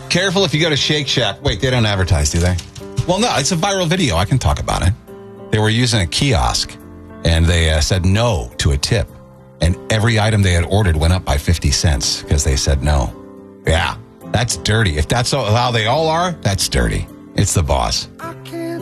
Careful if you go to Shake Shack. Wait, they don't advertise, do they? Well, no, it's a viral video. I can talk about it. They were using a kiosk, and they said no to a tip. And every item they had ordered went up by 50 cents because they said no. Yeah, that's dirty. If that's how they all are, that's dirty. It's the boss.